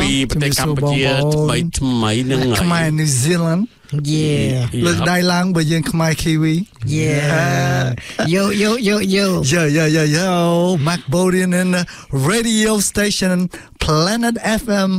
ពីប្រទេសកម្ពុជាថ្មីនឹងខ្មែរ New Zealandលើកដៃឡើងបើយើងខ្មែរ Kiwi yo Mac Bodian in the radio station Planet FM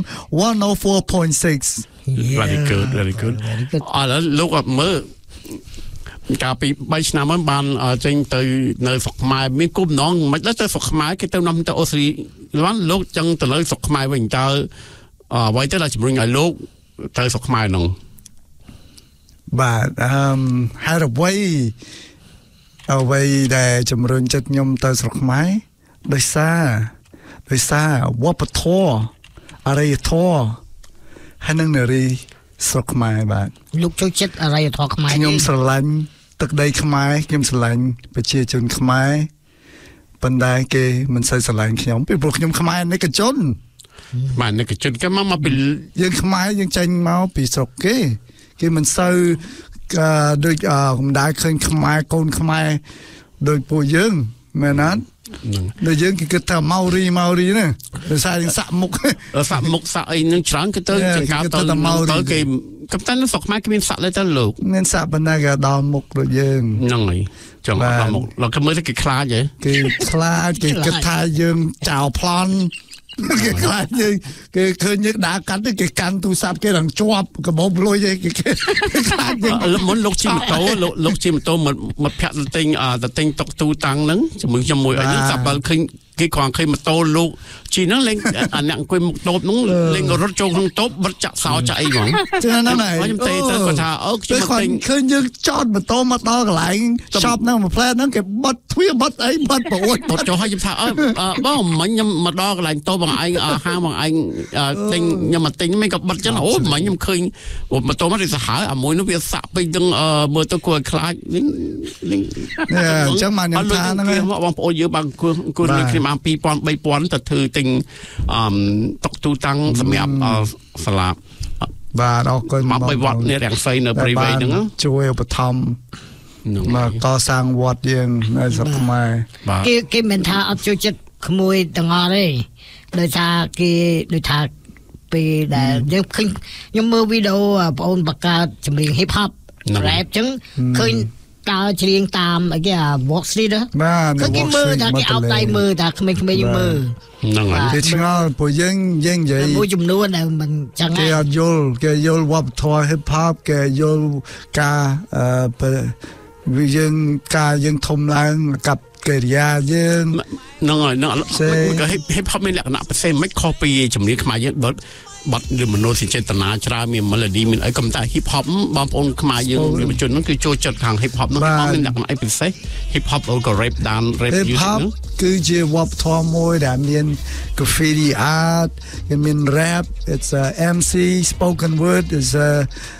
104.6 very good អរលោកអត់មើលកាលពី3ឆ្នាំមុនបានចេញទៅនៅស្រុកខ្មែរមានគោលបំណងមិនដល់ទៅស្រុកខ្មែរគេទៅនាំទៅអូស្ត្រាលីលោកចឹងទៅលើស្រុកខ្មែរវិញតើអ្វីទៅដែលជំរុញឲ្យលោកទៅស្រុកខ្មែរនោះបាទហេតុអ្វីដែលជំរុញចិត្តខ្ញុំទៅស្រុកខ្មែរដោយសារវប្បធម៌អរិយធម៌ហើយនឹងនារីស្រុកខ្មែរបាទលោកចូលចិត្តអរិយធម៌ខ្មែរខ្ញុំស្រឡាញ់ទឹកដីខ្មែរខ្ញុំស្រឡាញ់ប្រជាជនខ្មែរប៉ុន្តែគេមិនសូវស្រឡាញ់ខ្ញុំពីព្រោះខ្ញុំខ្មែរនិកជនបាទនិកជនគេមកពីយើងខ្មែរយើងចេញមកពីស្រុកគេមិនសូវដូចកម្ដៅឃើញខ្មែរកូនខ្មែរដូចពួកយើងមែនអត់ដូចយើងគេគិតថាម៉ៅរីណាដោយសារយើងសាក់មុខសាក់អីនឹងច្រើនគេទៅចង្កោទៅគេកំតាន់ស្រុកខ្មែរគេមានសាក់លើទៅលោកមានសាក់ប៉ុន្តែគេដល់មុខដូចយើងហ្នឹងហើយចង់ដល់មុខលោកគេមើលទៅគេខ្លាចហ៎គេខ្លាចគេគិតថាយើងចោលប្លន់គេខ្លាចយើងគេឃើញយើងដើរកាត់គេកាន់ទូរស័ព្ទគេរងជាប់កបោបលុយគេខ្លាចយើងមុនលោកជិះម៉ូតូលោកជិះម៉ូតូមកភ័ក្រទៅទិញតុកទូតាំងហ្នឹងជាមួយអីហ្នឹងសាប់បើឃើញគេគ្រាន់ឃើញម៉ូតូលោកជិះហ្នឹងលេងអាអ្នកអង្គុយមុខតូបហ្នឹងលេងរត់ចូលក្នុងតូបបិទចាក់សោចាក់អីហ្មងចឹងហ្នឹងហើយខ្ញុំទេទៅគាត់ថាខ្ញុំមកទិញឃើញយើងចតម៉ូតូមកដល់កន្លែង shop ហ្នឹងមួយផ្លែហ្នឹងគេបិទទ្វារបិទអីបិទប្រួយបិទចុះឲ្យខ្ញុំថាបងមិញខ្ញុំមកដល់កន្លែងតូបបងឯងហាងបងឯងទិញខ្ញុំមកទិញមិនក៏បិទចឹងអូមិញខ្ញុំឃើញម៉ូតូមកទៅសាហាវអាមួយនោះវាសាក់ពេកទាំងមើលទៅគួរឲ្យខ្លាចលេងអញ្ចឹងមកខ្ញុំថាហ្នឹងបងប្អូនយើងបានគួរលេងគ្នាបាន2000 3000ទៅធ្វើទិញតុកទូតាំងសម្រាប់សាលាបាទអរគុណមកបីវត្តនេះរាំងសីនៅព្រៃវែងហ្នឹងជួយឧបត្ថម្ភមកកសាងវត្តយើងនៅស្រុកខ្មែរគេមិនថាអត់ជួយចិត្តក្មួយទាំងអស់ទេដោយសារគេដូចថាពេលដែលយើងឃើញខ្ញុំមើលវីដេអូបងអូនបង្កើតចម្រៀង hip hop rap ចឹងឃើញដើរច្រៀងតាមអីគេ walk street បាទគេមើលថាគេអោបដៃមើលថាក្មេងៗយើងមើលហ្នឹងហើយគេឆ្ងល់ព្រោះយើងនិយាយមួយចំនួនដែលមិនចឹងគេអត់យល់គេយល់វប្បធម៌ hip hop គេយល់ការវាយើងធំឡើងกับកិរិយាយើងហ្នឹងហើយក៏ hip hop មានលក្ខណៈពិសេសមិនខុសពីចម្រៀងខ្មែរយើងបាត់ឬមនោសញ្ចេតនាច្រើនមាន melody មានអីក៏តែ hip hop បងប្អូនខ្មែរយើងយុវជនហ្នឹងគឺចូលចិត្តខាង hip hop ហ្នឹងមានលក្ខណៈអីពិសេស hip hop ឬក៏ rap down rap music ហ្នឹងគឺជាវប្បធម៌មួយដែលមាន graffiti art មាន rap it's a MC spoken word is a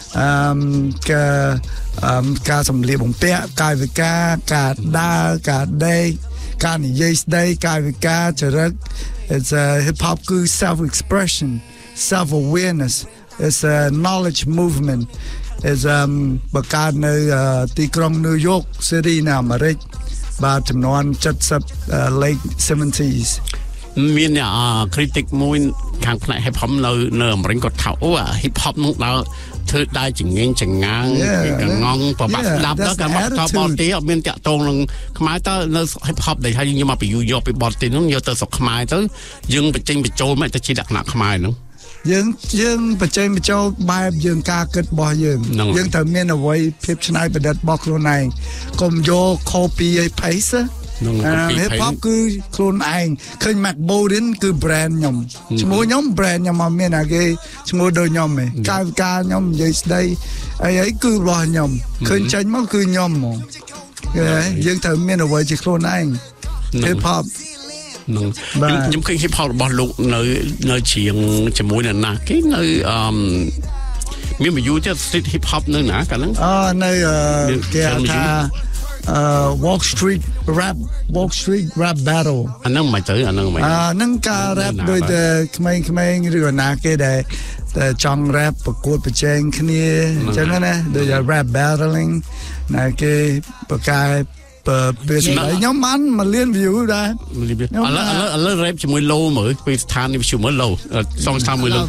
ការសម្លៀកបំពាក់កាយវិការការដើរការដេកការនិយាយស្ដីកាយវិការចរិត it's a hip hop គឺ self expression self awareness it's a knowledge movement is បង្កើតនៅទីក្រុង New York City នៅអាមេរិកបាទចំនួន70 late 70s មានcritic មួយខាងផ្នែក hip hop នៅអាមេរិកគាត់ថាអូ hip hop នោះដល់ធ្វើដែរចង្ងាងកងងប្របាក់ស្ដាប់ដល់ក៏មកតបតទីអត់មានតាក់ទងនឹងខ្មែរទៅនៅ hip hop ដែលហើយយើងមកពីយកពីបតទីនោះយកទៅស្រុកខ្មែរទៅយើងបញ្ចេញបញ្ចូលមកទៅជាលក្ខណៈខ្មែរនោះយើងបញ្ចេញបញ្ចូលបែបយើងការគិតរបស់យើងត្រូវមានអ្វីភាពច្នៃប្រឌិតរបស់ខ្លួនឯងកុំយក copy ឲ្យ paste hip hop គឺខ្លួនឯងឃើញ Mac Bodian គឺ brand ខ្ញុំឈ្មោះខ្ញុំ brand ខ្ញុំអត់មានគេឈ្មោះដូចខ្ញុំទេកាយវិការខ្ញុំនិយាយស្ដីអីគឺរបស់ខ្ញុំឃើញចេញមកគឺខ្ញុំហ្មងយើងត្រូវមានអ្វីជាខ្លួនឯង hip hop ខ្ញុំឃើញ hip hop របស់លោកនៅច្រៀងជាមួយនឹងណាគេនៅមានមួយយូរទៀត street hip hop នៅណាកាលហ្នឹងនៅគេថាWalk Street Rap Battle អាហ្នឹងមិនទៅអាហ្នឹងការ rap ដូចតែក្មេងៗឬក៏ណាគេដែលចង់ rap ប្រកួតប្រជែងគ្នាអញ្ចឹងណាដូច rap battling ណាគេបកកាយពេលខ្ញុំបាន1លាន view ដែរឥឡូវ rap ជាមួយ low មើលពីស្ថាននេះជាមួយ low សងតាមមួយ